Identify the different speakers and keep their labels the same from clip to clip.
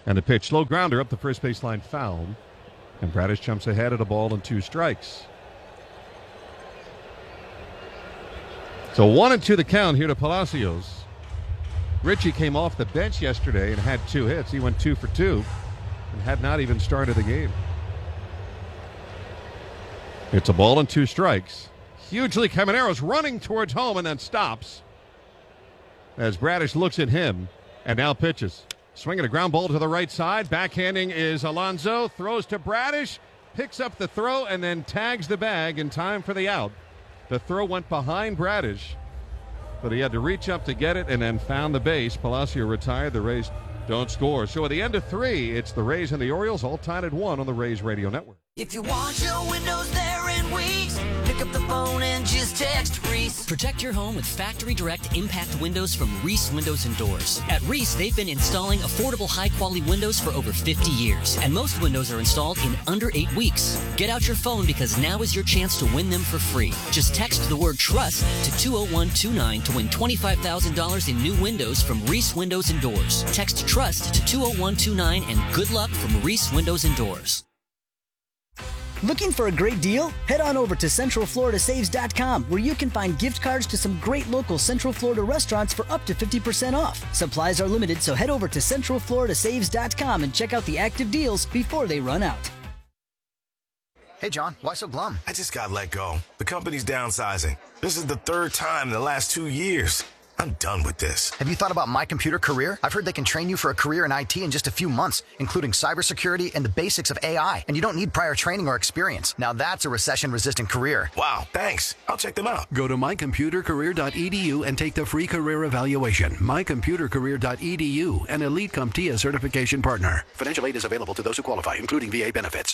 Speaker 1: And the pitch, slow grounder up the first baseline, foul. And Bradish jumps ahead at a ball and 2 strikes. So 1-2 the count here to Palacios. Richie came off the bench yesterday and had 2 hits. He went 2 for 2 and had not even started the game. It's a ball and 2 strikes. Hugely Camanero's running towards home and then stops as Bradish looks at him and now pitches. Swinging a ground ball to the right side. Backhanding is Alonso. Throws to Bradish. Picks up the throw and then tags the bag in time for the out. The throw went behind Bradish, but he had to reach up to get it and then found the base. Palacio retired. The Rays don't score. So at the end of 3, it's the Rays and the Orioles all tied at 1 on the Rays Radio Network.
Speaker 2: If you want your windows there in weeks, pick up the phone and just text Reese.
Speaker 3: Protect your home with factory direct impact windows from Reese Windows and Doors. At Reese, they've been installing affordable, high-quality windows for over 50 years, and most windows are installed in under 8 weeks. Get out your phone because now is your chance to win them for free. Just text the word TRUST to 20129 to win $25,000 in new windows from Reese Windows and Doors. Text TRUST to 20129 and good luck from Reese Windows and Doors.
Speaker 4: Looking for a great deal? Head on over to CentralFloridaSaves.com, where you can find gift cards to some great local Central Florida restaurants for up to 50% off. Supplies are limited, so head over to CentralFloridaSaves.com and check out the active deals before they run out.
Speaker 5: Hey, John, why so glum?
Speaker 6: I just got let go. The company's downsizing. This is the 3rd time in the last 2 years. I'm done with this.
Speaker 5: Have you thought about My Computer Career? I've heard they can train you for a career in IT in just a few months, including cybersecurity and the basics of AI. And you don't need prior training or experience. Now that's a recession-resistant career.
Speaker 6: Wow, thanks. I'll check them out.
Speaker 7: Go to mycomputercareer.edu and take the free career evaluation. mycomputercareer.edu, an Elite CompTIA certification partner. Financial aid is available to those who qualify, including VA benefits.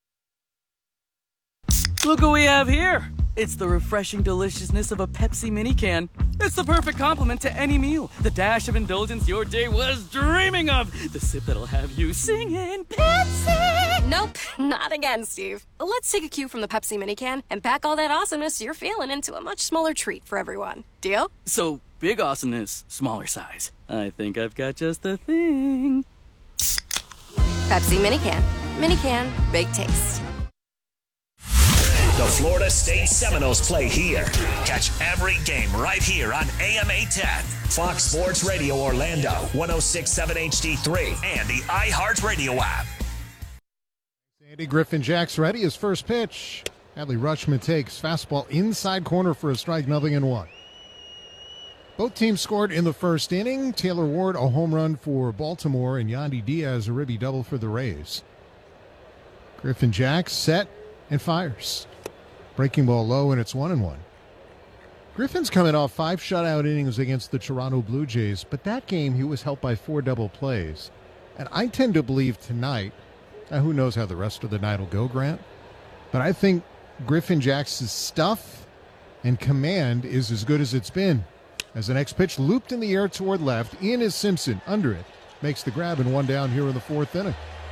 Speaker 8: Look what we have here. It's the refreshing deliciousness of a Pepsi mini can. It's the perfect complement to any meal. The dash of indulgence your day was dreaming of. The sip that'll have you singing Pepsi.
Speaker 9: Nope, not again, Steve. Let's take a cue from the Pepsi mini can and pack all that awesomeness you're feeling into a much smaller treat for everyone. Deal?
Speaker 8: So, big awesomeness, smaller size. I think I've got just the thing.
Speaker 9: Pepsi mini can. Mini can, big taste.
Speaker 10: The Florida State Seminoles play here. Catch every game right here on AM 810, Fox Sports Radio Orlando, 106.7 HD3, and the iHeartRadio app.
Speaker 11: Sandy Griffin-Jack's ready. His first pitch. Adley Rutschman takes fastball inside corner for a strike, 0-1. Both teams scored in the first inning. Taylor Ward, a home run for Baltimore, and Yandy Diaz, a ribby double for the Rays. Griffin-Jack set and fires. Breaking ball low, and it's 1-1. Griffin's coming off 5 shutout innings against the Toronto Blue Jays, but that game he was helped by 4 double plays. And I tend to believe tonight, now who knows how the rest of the night will go, Grant, but I think Griffin-Jack's stuff and command is as good as it's been. As the next pitch looped in the air toward left, Ian is Simpson under it. Makes the grab and 1 down here in the 4th inning.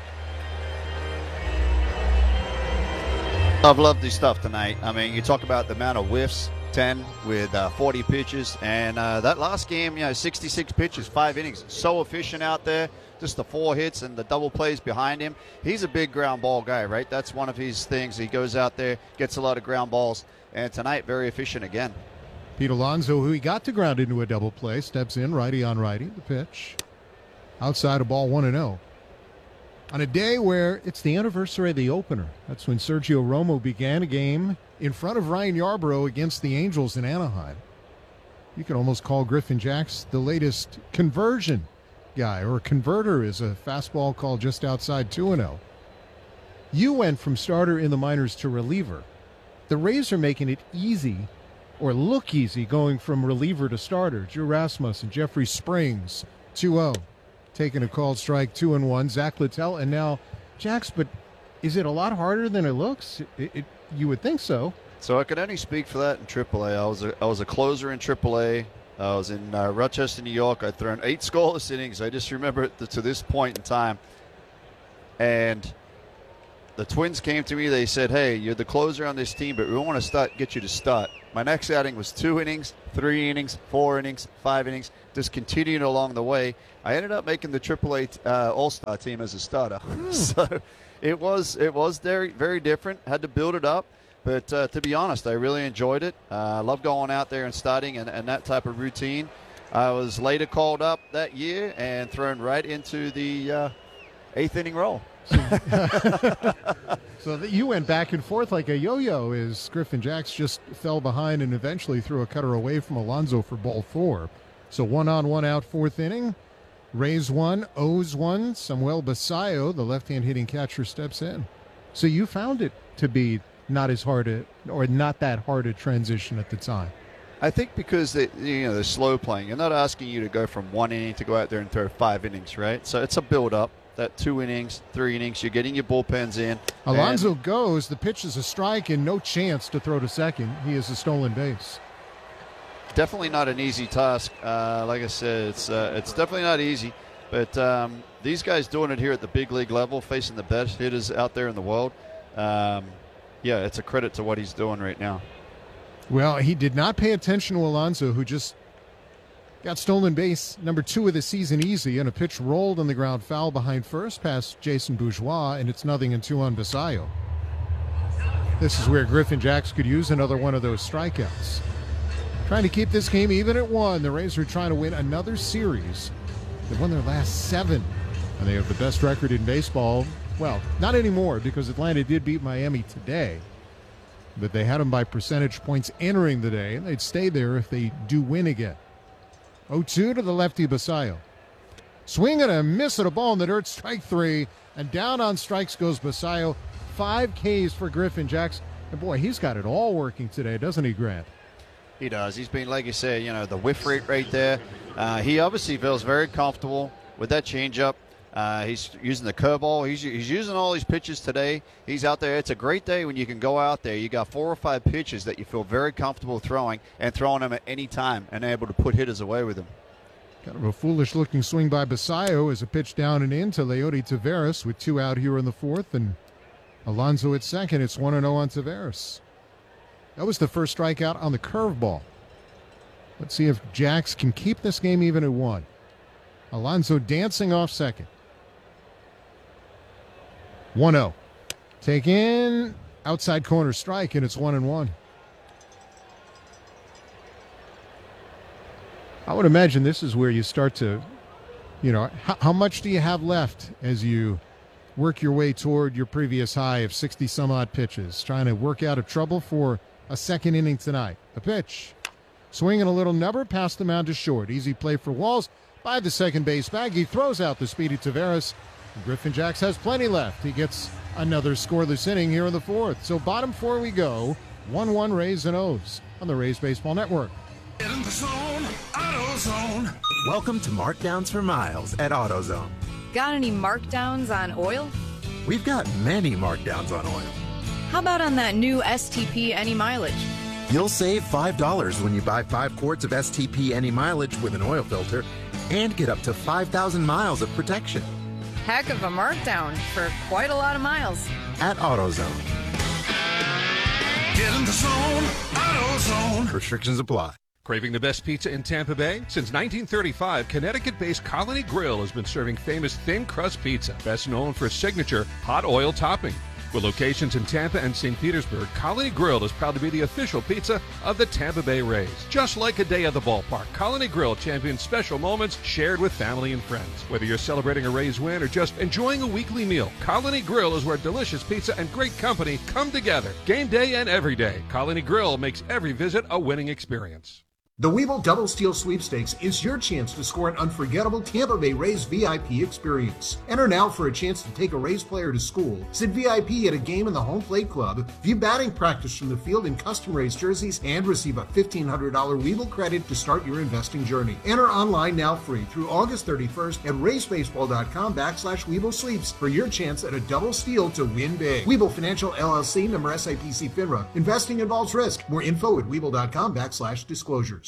Speaker 12: I've loved his stuff tonight. I mean, you talk about the amount of whiffs, 10 with 40 pitches. And that last game, 66 pitches, 5 innings. So efficient out there. Just the 4 hits and the double plays behind him. He's a big ground ball guy, right? That's one of his things. He goes out there, gets a lot of ground balls. And tonight, very efficient again.
Speaker 11: Pete Alonso, who he got to ground into a double play, steps in, righty on righty. The pitch. Outside a ball, 1-0. On a day where it's the anniversary of the opener. That's when Sergio Romo began a game in front of Ryan Yarbrough against the Angels in Anaheim. You can almost call Griffin-Jack's the latest conversion guy, or converter is a fastball called just outside 2-0. You went from starter in the minors to reliever. The Rays are making it easy, or look easy, going from reliever to starter. Drew Rasmussen, Jeffrey Springs, 2-0. Taking a called strike, 2-1. Zach Littell, and now Jax. But is it a lot harder than it looks? You would think so.
Speaker 12: So I can only speak for that in AAA. I was a closer in AAA. I was in Rochester, New York. I'd thrown 8 scoreless innings. I just remember it to this point in time. And the Twins came to me. They said, "Hey, you're the closer on this team, but we want to get you to start My next outing was 2 innings, 3 innings, 4 innings, 5 innings, just continuing along the way. I ended up making the AAA All-Star team as a starter. So it was very, very different. Had to build it up. But to be honest, I really enjoyed it. I love going out there and starting and that type of routine. I was later called up that year and thrown right into the 8th inning role.
Speaker 11: So that you went back and forth like a yo-yo as Griffin Jax just fell behind and eventually threw a cutter away from Alonso for ball 4. So 1 on, 1 out, 4th inning. Rays 1, O's 1. Samuel Basallo, the left-hand hitting catcher, steps in. So you found it to be not as hard or not that hard a transition at the time.
Speaker 12: I think because they're slow playing. You're not asking you to go from 1 inning to go out there and throw 5 innings, right? So it's a build-up. That 2 innings, 3 innings, you're getting your bullpens in.
Speaker 11: Alonso goes. The pitch is a strike and no chance to throw to second. He has a stolen base.
Speaker 12: Definitely not an easy task. Like I said, it's definitely not easy. But these guys doing it here at the big league level, facing the best hitters out there in the world, it's a credit to what he's doing right now.
Speaker 11: Well, he did not pay attention to Alonso, who just got stolen base number 2 of the season easy, and a pitch rolled on the ground foul behind first past Jason Bourgeois, and it's 0-2 on Basallo. This is where Griffin Jax could use another one of those strikeouts. Trying to keep this game even at 1. The Rays are trying to win another series. They've won their last 7, and they have the best record in baseball. Well, not anymore, because Atlanta did beat Miami today, but they had them by percentage points entering the day, and they'd stay there if they do win again. 0-2 to the lefty Basallo. Swing and a miss at a ball in the dirt, strike 3, and down on strikes goes Basallo. 5 Ks for Griffin Jax. And boy, he's got it all working today, doesn't he, Grant?
Speaker 12: He does. He's been, like you said, the whiff rate right there. He obviously feels very comfortable with that changeup. He's using the curveball. He's using all these pitches today. He's out there. It's a great day when you can go out there. You got 4 or 5 pitches that you feel very comfortable throwing and throwing them at any time and able to put hitters away with them.
Speaker 11: Kind of a foolish-looking swing by Basallo as a pitch down and in to Leody Taveras with 2 out here in the 4th, and Alonso at second. It's 1-0 on Taveras. That was the first strikeout on the curveball. Let's see if Jax can keep this game even at 1. Alonso dancing off second. 1-0. Take in, outside corner strike, and it's 1-1. I would imagine this is where you start to, how much do you have left as you work your way toward your previous high of 60-some-odd pitches, trying to work out of trouble for a second inning tonight. A pitch. Swinging a little number past the mound to short. Easy play for Walls by the second base bag. He throws out the speedy Taveras. Griffin Jax has plenty left. He gets another scoreless inning here in the 4th. So bottom 4 we go. 1-1 Rays and O's on the Rays Baseball Network.
Speaker 13: Get in the zone, AutoZone.
Speaker 14: Welcome to Markdowns for Miles at AutoZone.
Speaker 15: Got any markdowns on oil?
Speaker 14: We've got many markdowns on oil.
Speaker 15: How about on that new STP Any Mileage?
Speaker 14: You'll save $5 when you buy 5 quarts of STP Any Mileage with an oil filter and get up to 5,000 miles of protection.
Speaker 15: Heck of a markdown for quite a lot of miles.
Speaker 14: At AutoZone.
Speaker 13: Get in the zone, AutoZone.
Speaker 14: Restrictions apply.
Speaker 16: Craving the best pizza in Tampa Bay? Since 1935, Connecticut-based Colony Grill has been serving famous thin crust pizza, best known for its signature hot oil topping. With locations in Tampa and St. Petersburg, Colony Grill is proud to be the official pizza of the Tampa Bay Rays. Just like a day at the ballpark, Colony Grill champions special moments shared with family and friends. Whether you're celebrating a Rays win or just enjoying a weekly meal, Colony Grill is where delicious pizza and great company come together. Game day and every day, Colony Grill makes every visit a winning experience.
Speaker 17: The Webull Double Steal Sweepstakes is your chance to score an unforgettable Tampa Bay Rays VIP experience. Enter now for a chance to take a Rays player to school, sit VIP at a game in the home plate club, view batting practice from the field in custom Rays jerseys, and receive a $1,500 Webull credit to start your investing journey. Enter online now free through August 31st at raysbaseball.com/Webull Sweeps for your chance at a double steal to win big. Webull Financial LLC, member SIPC FINRA. Investing involves risk. More info at Webull.com/disclosures.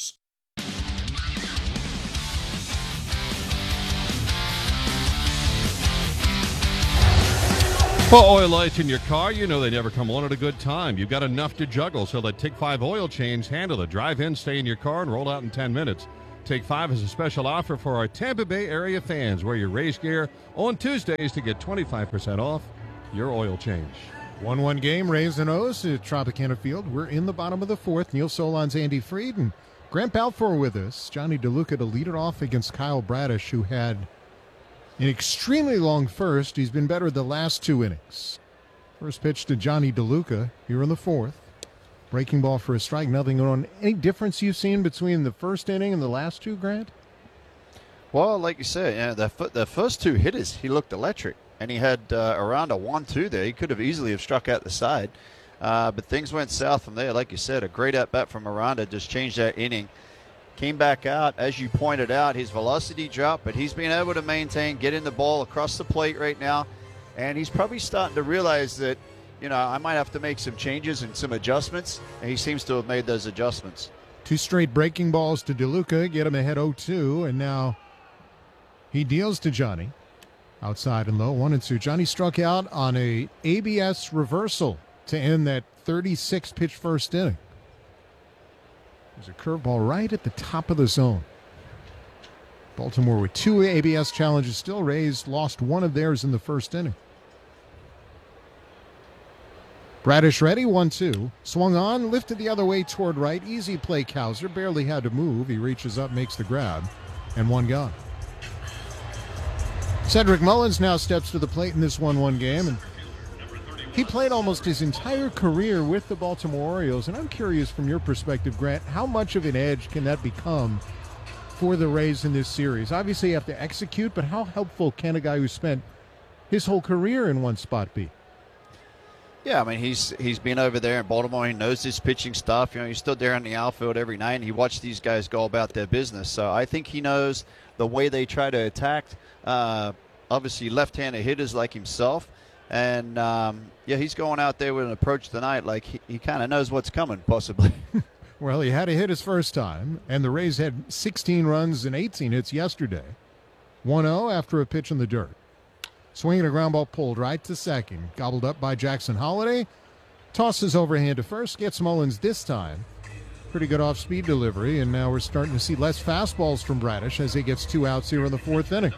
Speaker 1: For oil lights in your car, you know they never come on at a good time. You've got enough to juggle, so let Take 5 oil change handle it. Drive in, stay in your car, and roll out in 10 minutes. Take 5 is a special offer for our Tampa Bay area fans. Wear your race gear on Tuesdays to get 25% off your oil change.
Speaker 11: 1-1 game, Rays and O's at Tropicana Field. We're in the bottom of the fourth. Neil Solon's Andy Freed and Grant Balfour with us. Johnny DeLuca to lead it off against Kyle Bradish, who had an extremely long first. He's been better the last 2 innings. First pitch to Johnny DeLuca here in the fourth. Breaking ball for a strike, nothing on. Any difference you've seen between the first inning and the last 2, Grant?
Speaker 12: Well, like you said, the first 2 hitters, he looked electric. And he had around a 1-2 there. He could have easily have struck out the side. But things went south from there. Like you said, a great at-bat from Miranda just changed that inning. Came back out, as you pointed out, his velocity dropped, but he's been able to maintain, getting the ball across the plate right now. And he's probably starting to realize that, I might have to make some changes and some adjustments. And he seems to have made those adjustments.
Speaker 11: 2 straight breaking balls to DeLuca, get him ahead 0-2. And now he deals to Johnny. Outside and low, 1-2. Johnny struck out on a ABS reversal to end that 36-pitch first inning. There's a curveball right at the top of the zone. Baltimore with 2 ABS challenges still. Rays lost 1 of theirs in the first inning. Bradish ready, 1-2. Swung on, lifted the other way toward right. Easy play, Cowser. Barely had to move. He reaches up, makes the grab, and 1 gone. Cedric Mullins now steps to the plate in this 1-1 game, and he played almost his entire career with the Baltimore Orioles, and I'm curious from your perspective, Grant, how much of an edge can that become for the Rays in this series? Obviously you have to execute, but how helpful can a guy who spent his whole career in one spot be?
Speaker 12: Yeah, I mean, he's been over there in Baltimore. He knows his pitching stuff. He stood there in the outfield every night, and he watched these guys go about their business. So I think he knows the way they try to attack, obviously left-handed hitters like himself. And, he's going out there with an approach tonight like he kind of knows what's coming, possibly.
Speaker 11: Well, he had a hit his first time, and the Rays had 16 runs and 18 hits yesterday. 1-0 after a pitch in the dirt. Swinging a ground ball pulled right to second. Gobbled up by Jackson Holliday. Tosses overhand to first. Gets Mullins this time. Pretty good off-speed delivery, and now we're starting to see less fastballs from Bradish as he gets 2 outs here in the 4th inning.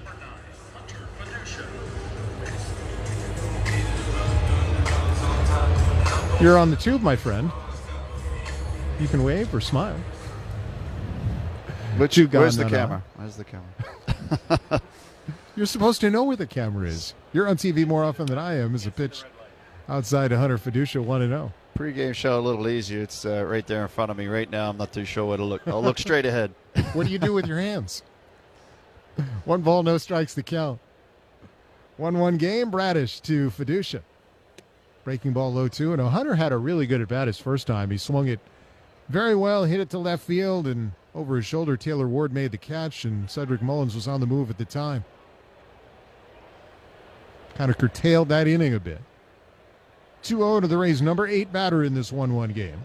Speaker 11: You're on the tube, my friend. You can wave or smile.
Speaker 12: Where's the camera? Where's the camera?
Speaker 11: You're supposed to know where the camera is. You're on TV more often than I am as a pitch outside to Hunter Fiducia, 1-0.
Speaker 12: Pre-game show a little easier. It's right there in front of me right now. I'm not too sure where to look. I'll look straight ahead.
Speaker 11: What do you do with your hands? 1 ball, no strikes to count. 1-1 game, Bradish to Fiducia. Breaking ball low 2. And Hunter had a really good at-bat his first time. He swung it very well, hit it to left field, and over his shoulder, Taylor Ward made the catch, and Cedric Mullins was on the move at the time. Kind of curtailed that inning a bit. 2-0 to the Rays' number 8 batter in this 1-1 game.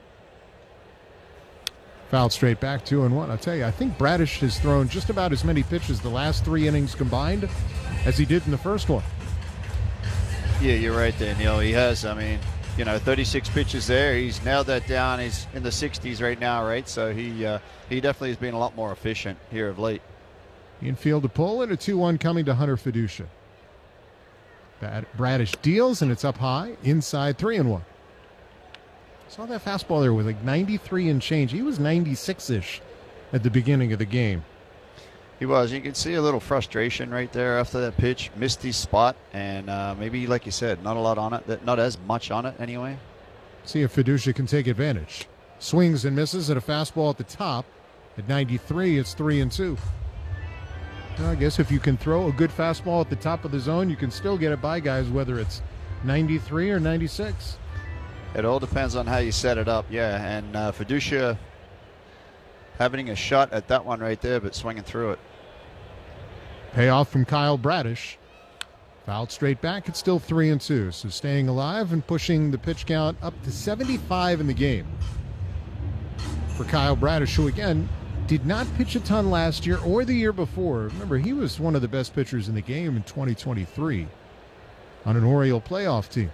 Speaker 11: Fouled straight back, 2-1. I'll tell you, I think Bradish has thrown just about as many pitches the last 3 innings combined as he did in the first one.
Speaker 12: Yeah, you're right there, Neil. He has, 36 pitches there. He's nailed that down. He's in the 60s right now, right? So he definitely has been a lot more efficient here of late.
Speaker 11: Infield to pull, and a 2-1 coming to Hunter Fiducia. Bradish deals, and it's up high, inside 3-1. Saw that fastball there with like 93 and change. He was 96-ish at the beginning of the game.
Speaker 12: He was. You can see a little frustration right there after that pitch. Missed his spot, and maybe, like you said, not a lot on it. Not as much on it, anyway.
Speaker 11: See if Fiducia can take advantage. Swings and misses at a fastball at the top. At 93, it's 3-2. Well, I guess if you can throw a good fastball at the top of the zone, you can still get it by guys, whether it's 93 or 96.
Speaker 12: It all depends on how you set it up, yeah. And Fiducia having a shot at that one right there, but swinging through it.
Speaker 11: Payoff from Kyle Bradish. Fouled straight back. It's still 3-2. So staying alive and pushing the pitch count up to 75 in the game. For Kyle Bradish, who again did not pitch a ton last year or the year before. Remember, he was one of the best pitchers in the game in 2023. on an Oriole playoff team.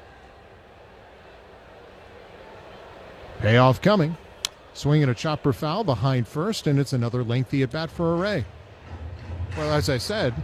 Speaker 11: Payoff coming. Swinging a chopper foul behind first, and it's another lengthy at-bat for Array. Well, as I said,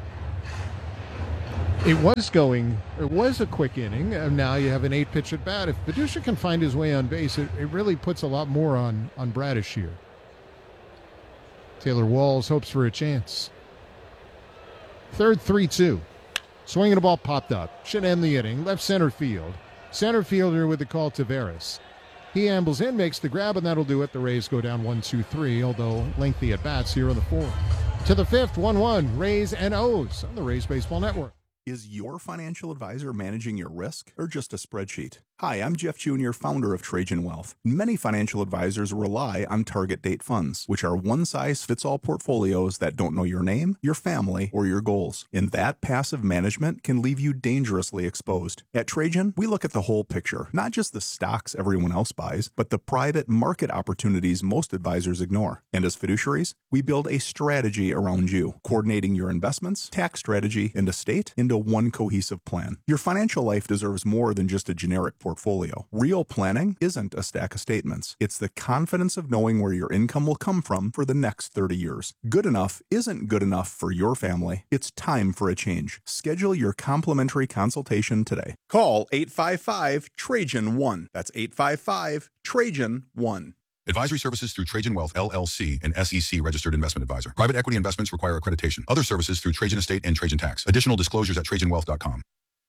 Speaker 11: it was a quick inning, and now you have an 8-pitch at-bat. If Bedusha can find his way on base, it really puts a lot more on Bradish here. Taylor Walls hopes for a chance. Third, 3-2. Swinging a ball popped up. Should end the inning. Left center field. Center fielder with the call, Taveras. He ambles in, makes the grab, and that'll do it. The Rays go down 1-2-3, although lengthy at-bats here in the fourth. To the fifth, 1-1, Rays and O's on the Rays Baseball Network.
Speaker 18: Is your financial advisor managing your risk or just a spreadsheet? Hi, I'm Jeff Jr., founder of Trajan Wealth. Many financial advisors rely on target date funds, which are one-size-fits-all portfolios that don't know your name, your family, or your goals. And that passive management can leave you dangerously exposed. At Trajan, we look at the whole picture, not just the stocks everyone else buys, but the private market opportunities most advisors ignore. And as fiduciaries, we build a strategy around you, coordinating your investments, tax strategy, and estate into one cohesive plan. Your financial life deserves more than just a generic portfolio. Real planning isn't a stack of statements. It's the confidence of knowing where your income will come from for the next 30 years. Good enough isn't good enough for your family. It's time for a change. Schedule your complimentary consultation today. Call 855-TRAJAN-1. That's 855-TRAJAN-1.
Speaker 19: Advisory services through Trajan Wealth, LLC, an SEC registered investment advisor. Private equity investments require accreditation. Other services through Trajan Estate and Trajan Tax. Additional disclosures at TrajanWealth.com.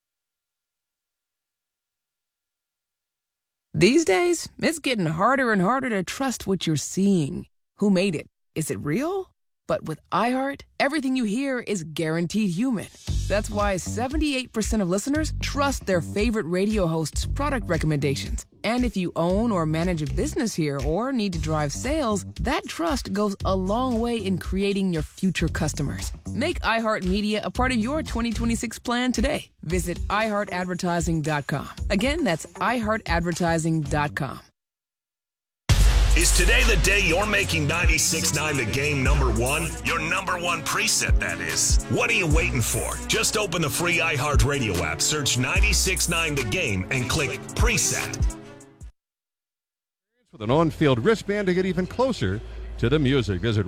Speaker 20: These days, it's getting harder and harder to trust what you're seeing. Who made it? Is it real? But with iHeart, everything you hear is guaranteed human. That's why 78% of listeners trust their favorite radio hosts' product recommendations. And if you own or manage a business here or need to drive sales, that trust goes a long way in creating your future customers. Make iHeartMedia a part of your 2026 plan today. Visit iHeartAdvertising.com. Again, that's iHeartAdvertising.com.
Speaker 10: Is today the day you're making 96.9 the game number one? Your number one preset, that is. What are you waiting for? Just open the free iHeartRadio app, search 96.9 the game, and click preset.
Speaker 1: With an on-field wristband to get even closer to the music. Visit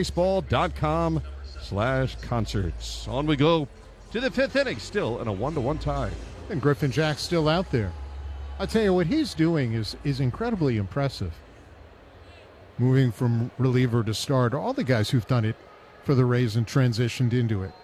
Speaker 1: RaysBaseball.com/concerts. On we go to the fifth inning, still in a 1-1 tie.
Speaker 11: And Griffin Jack's still out there. I'll tell you, what he's doing is incredibly impressive. Moving from reliever to starter, all the guys who've done it for the Rays and transitioned into it.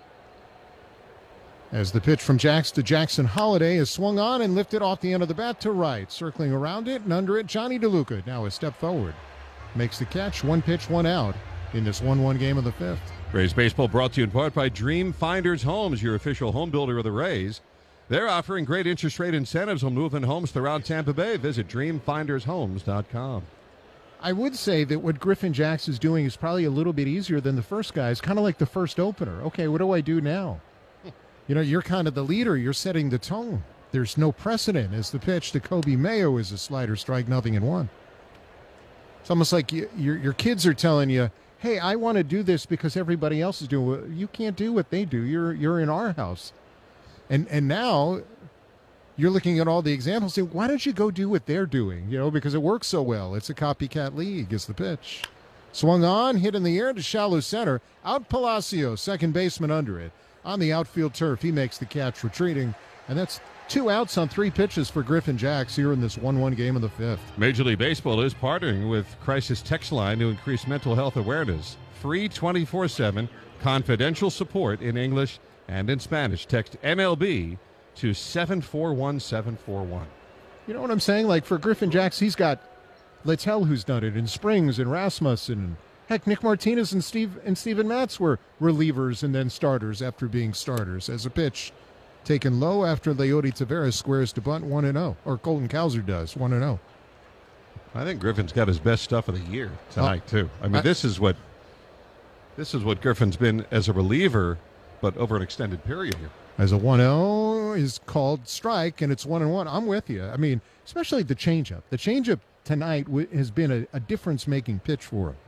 Speaker 11: As the pitch from Jax to Jackson Holiday is swung on and lifted off the end of the bat to right. Circling around it and under it, Johnny DeLuca now a step forward. Makes the catch, 1 pitch, 1 out in this 1-1 game of the fifth.
Speaker 1: Rays Baseball brought to you in part by Dream Finders Homes, your official home builder of the Rays. They're offering great interest rate incentives on moving homes throughout Tampa Bay. Visit DreamFindersHomes.com.
Speaker 11: I would say that what Griffin Jax is doing is probably a little bit easier than the first guy. It's kind of like the first opener. Okay, what do I do now? You know, you're kind of the leader. You're setting the tone. There's no precedent. As the pitch to Kobe Mayo is a slider, strike, 0-1. It's almost like your kids are telling you, hey, I want to do this because everybody else is doing it. You can't do what they do. You're in our house. And now you're looking at all the examples saying, why don't you go do what they're doing? You know, because it works so well. It's a copycat league is the pitch. Swung on, hit in the air to shallow center. Out Palacio, second baseman under it. On the outfield turf, he makes the catch retreating. And that's 2 outs on 3 pitches for Griffin Jax here in this 1-1 game of the fifth.
Speaker 1: Major League Baseball is partnering with Crisis Text Line to increase mental health awareness. Free 24/7 confidential support in English and in Spanish. Text MLB to 741741.
Speaker 11: You know what I'm saying? Like for Griffin Jax, he's got Littell who's done it, and Springs and Rasmussen. Heck, Nick Martinez and Steven Matz were relievers and then starters after being starters. As a pitch taken low after Leody Taveras squares to bunt 1-0, or Colton Cowser does 1-0.
Speaker 1: I think Griffin's got his best stuff of the year tonight too. I mean, this is what Griffin's been as a reliever, but over an extended period here.
Speaker 11: As a 1-0 is called strike, and it's 1-1. I'm with you. I mean, especially the changeup. The changeup tonight has been a difference-making pitch for him.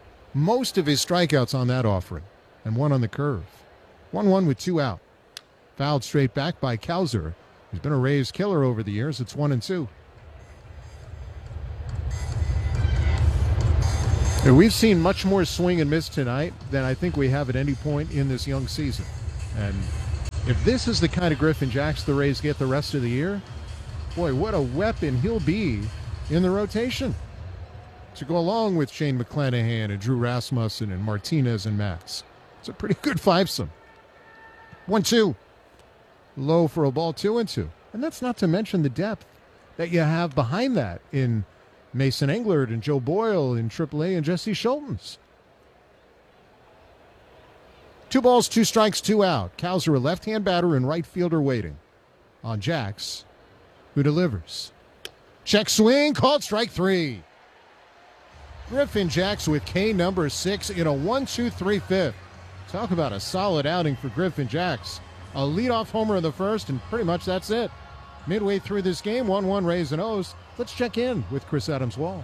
Speaker 11: Most of his strikeouts on that offering, and 1 on the curve. 1-1 with 2 out. Fouled straight back by Kauser. He's been a Rays killer over the years. It's 1-2. And we've seen much more swing and miss tonight than I think we have at any point in this young season. And if this is the kind of Griffin Jacks the Rays get the rest of the year, boy, what a weapon he'll be in the rotation to go along with Shane McClanahan and Drew Rasmussen and Martinez and Max. It's a pretty good fivesome. 1-2. Low for a ball, 2-2. And that's not to mention the depth that you have behind that in Mason Englert and Joe Boyle in AAA and Jesse Schultens. 2 balls, 2 strikes, 2 out. Kauser, a left-hand batter and right fielder waiting on Jacks, who delivers. Check swing, called strike 3. Griffin Jacks with K number 6 in a 1-2-3-5. Talk about a solid outing for Griffin Jacks. A leadoff homer in the first, and pretty much that's it. Midway through this game, 1-1 Rays and O's. Let's check in with Chris Adams-Wall.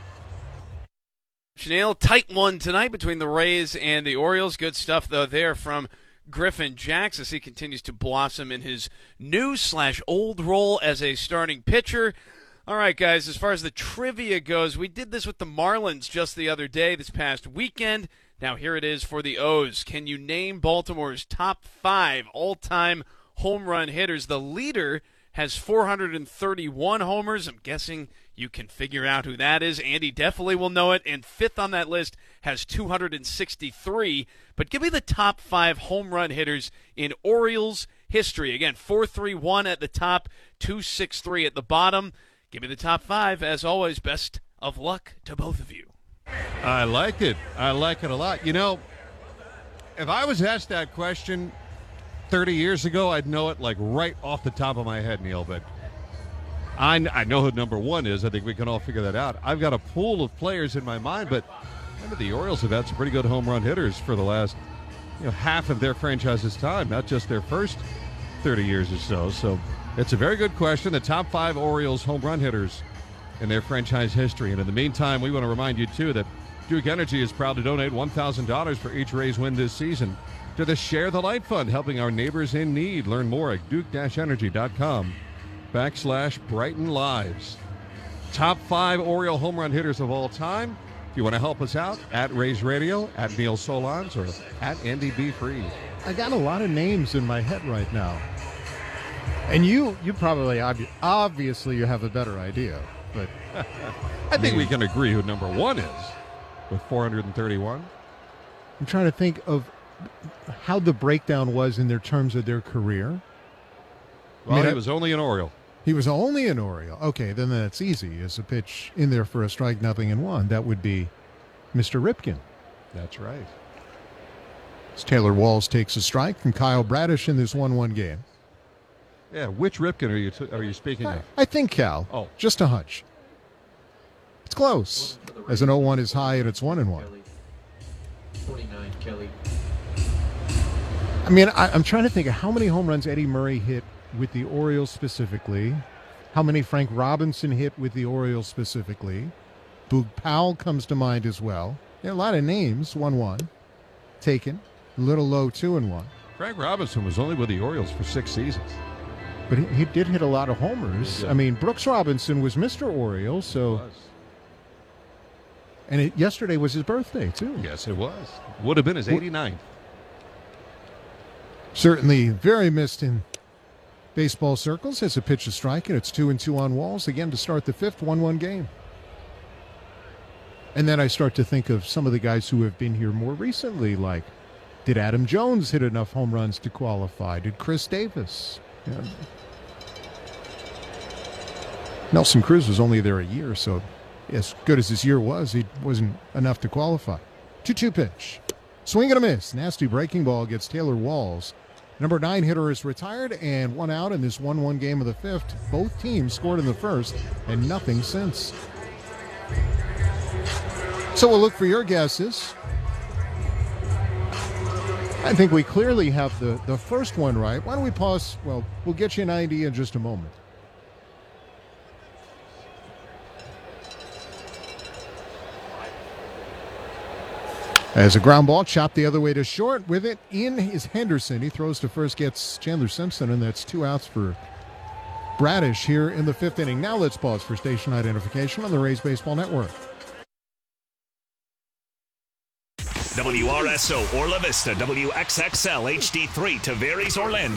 Speaker 21: Chanel, tight one tonight between the Rays and the Orioles. Good stuff, though, there from Griffin Jacks as he continues to blossom in his new/old role as a starting pitcher. All right, guys, as far as the trivia goes, we did this with the Marlins just the other day, this past weekend. Now here it is for the O's. Can you name Baltimore's top 5 all-time home run hitters? The leader has 431 homers. I'm guessing you can figure out who that is. Andy definitely will know it. And 5th on that list has 263. But give me the top 5 home run hitters in Orioles history. Again, 431 at the top, 263 at the bottom. Give me the top 5. As always, best of luck to both of you.
Speaker 1: I like it. I like it a lot. You know, if I was asked that question 30 years ago, I'd know it like right off the top of my head, Neil. But I know who number 1 is. I think we can all figure that out. I've got a pool of players in my mind, but remember the Orioles have had some pretty good home run hitters for the last half of their franchise's time, not just their first 30 years or so. So it's a very good question. The top 5 Orioles home run hitters in their franchise history. And in the meantime, we want to remind you, too, that Duke Energy is proud to donate $1,000 for each Rays win this season to the Share the Light Fund, helping our neighbors in need. Learn more at duke-energy.com/Brighton Lives. Top 5 Oriole home run hitters of all time. If you want to help us out, at Rays Radio, at Neil Solondz, or at Andy B. Freed.
Speaker 11: I got a lot of names in my head right now. And you probably, obviously, you have a better idea. But
Speaker 1: I think we can agree who number 1 is with 431.
Speaker 11: I'm trying to think of how the breakdown was in their terms of their career.
Speaker 1: Well, he was only an Oriole.
Speaker 11: He was only an Oriole. Okay, then that's easy. As a pitch in there for a strike, 0-1. That would be Mr. Ripken.
Speaker 1: That's right.
Speaker 11: As Taylor Walls takes a strike from Kyle Bradish in this 1-1 game.
Speaker 1: Yeah, which Ripken are you speaking of?
Speaker 11: I think Cal.
Speaker 1: Oh.
Speaker 11: Just a hunch. It's close. As an 0-1 is high and it's 1-1.
Speaker 22: 49, Kelly.
Speaker 11: I mean, I'm trying to think of how many home runs Eddie Murray hit with the Orioles specifically. How many Frank Robinson hit with the Orioles specifically. Boog Powell comes to mind as well. There are a lot of names. 1-1. Taken. A little low, 2-1.
Speaker 1: Frank Robinson was only with the Orioles for 6 seasons.
Speaker 11: But he did hit a lot of homers. I mean, Brooks Robinson was Mr. Oriole, so. And yesterday was his birthday, too.
Speaker 1: Yes, it was. Would have been his 89th.
Speaker 11: Certainly very missed in baseball circles as a pitch to strike, and it's 2-2 on Walls again to start the 5th 1-1 game. And then I start to think of some of the guys who have been here more recently, like, did Adam Jones hit enough home runs to qualify? Did Chris Davis? Yeah. Nelson Cruz was only there a year, so as good as his year was, he wasn't enough to qualify. 2-2 pitch. Swing and a miss. Nasty breaking ball gets Taylor Walls. Number 9 hitter is retired, and 1 out in this 1-1 game of the 5th. Both teams scored in the first, and nothing since. So we'll look for your guesses. I think we clearly have the first one right. Why don't we pause? Well, we'll get you an idea in just a moment. As a ground ball chopped the other way to short. With it in is Henderson. He throws to first, gets Chandler Simpson, and that's 2 outs for Bradish here in the 5th inning. Now let's pause for station identification on the Rays Baseball Network.
Speaker 10: WRSO Orla Vista, WXXL HD3 Tavares Orlando.